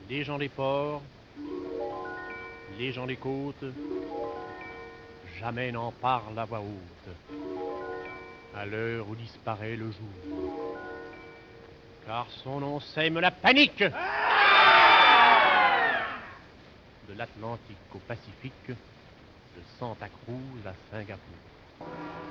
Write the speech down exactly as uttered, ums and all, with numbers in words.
les gens des ports, les gens des côtes, jamais n'en parlent à voix haute, à l'heure où disparaît le jour. Car son nom sème la panique. De l'Atlantique au Pacifique, de Santa Cruz à Singapour.